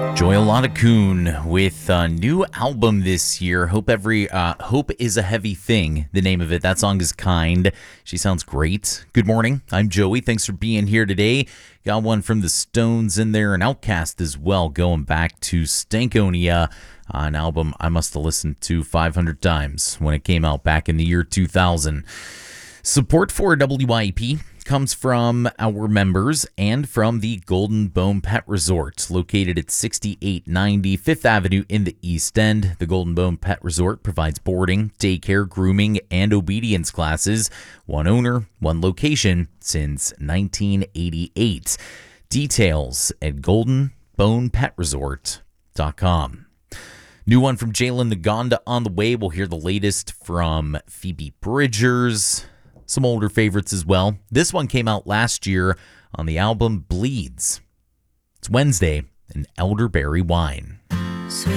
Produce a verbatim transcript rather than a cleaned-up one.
Joyolana Kuhn with a new album this year. Hope every uh, hope is a heavy thing. The name of it. That song is Kind. She sounds great. Good morning. I'm Joey. Thanks for being here today. Got one from the Stones in there, and Outkast as well. Going back to Stankonia, an album I must have listened to five hundred times when it came out back in the year two thousand. Support for W I E P comes from our members and from the Golden Bone Pet Resort, located at sixty-eight ninety Fifth Avenue in the East End. The Golden Bone Pet Resort provides boarding, daycare, grooming, and obedience classes. One owner, one location since nineteen eighty-eight. Details at golden bone pet resort dot com. New one from Jalen Naganda on the way. We'll hear the latest from Phoebe Bridgers. Some older favorites as well. This one came out last year on the album Bleeds. It's Wednesday, an elderberry wine. Sweet